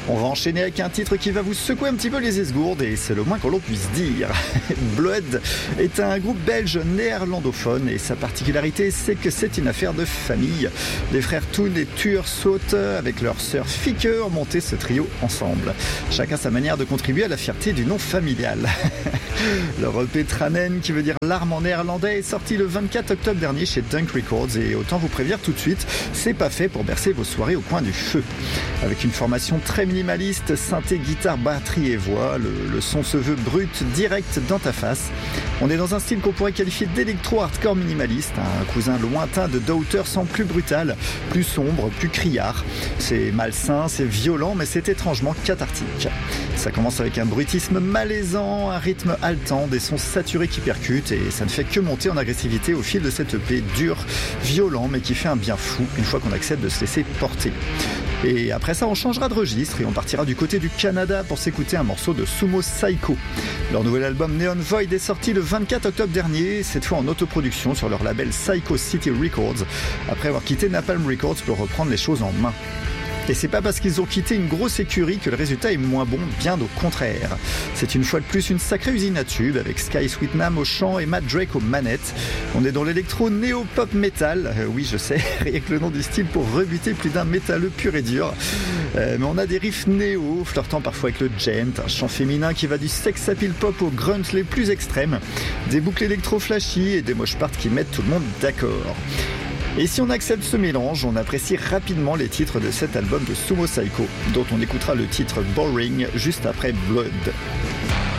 On va enchaîner avec un titre qui va vous secouer un petit peu les esgourdes et c'est le moins que l'on puisse dire. Blood est un groupe belge néerlandophone et sa particularité c'est que c'est une affaire de famille. Les frères Toon et Tuur sautent avec leur sœur Fieke ont monté ce trio ensemble. Chacun sa manière de contribuer à la fierté du nom familial. Leur EP Tranen, qui veut dire larme en néerlandais, est sorti le 24 octobre dernier chez Dunk Records et autant vous prévenir tout de suite, c'est pas fait pour bercer vos soirées au coin du feu. Avec une formation très minimaliste, synthé, guitare, batterie et voix, le son se veut brut, direct dans ta face. On est dans un style qu'on pourrait qualifier d'électro-hardcore minimaliste, un cousin lointain de Daughter sans plus brutal, plus sombre, plus criard. C'est malsain, c'est violent, mais c'est étrangement cathartique. Ça commence avec un bruitisme malaisant, un rythme haletant, des sons saturés qui percutent et ça ne fait que monter en agressivité au fil de cette EP dur, violent, mais qui fait un bien fou une fois qu'on accepte de se laisser porter. Et après ça, on changera de registre et on partira du côté du Canada pour s'écouter un morceau de Sumo Cyco. Leur nouvel album Neon Void est sorti le 24 octobre dernier, cette fois en autoproduction sur leur label Psycho City Records, après avoir quitté Napalm Records pour reprendre les choses en main. Et c'est pas parce qu'ils ont quitté une grosse écurie que le résultat est moins bon, bien au contraire. C'est une fois de plus une sacrée usine à tubes avec Sky Sweetnam au chant et Matt Drake aux manettes. On est dans l'électro néo-pop metal, oui je sais, rien que le nom du style pour rebuter plus d'un métalleux pur et dur. Mais on a des riffs néo, flirtant parfois avec le gent, un chant féminin qui va du sex appeal pop au grunt les plus extrêmes, des boucles électro flashy et des mosh parts qui mettent tout le monde d'accord. Et si on accepte ce mélange, on apprécie rapidement les titres de cet album de Sumo Cyco, dont on écoutera le titre Boring juste après Blood.